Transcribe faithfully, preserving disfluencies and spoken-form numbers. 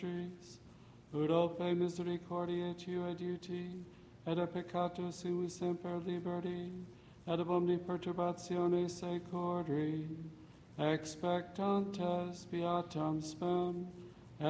mysteries, Udope misericordiae tu adiuti, et a peccatus simus semper liberti, et ab omni perturbationes securri, expectantes beatam spem,